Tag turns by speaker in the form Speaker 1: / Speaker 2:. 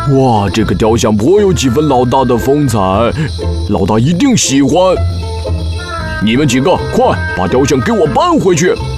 Speaker 1: 哇，这个雕像颇有几分老大的风采，老大一定喜欢。你们几个，快把雕像给我搬回去！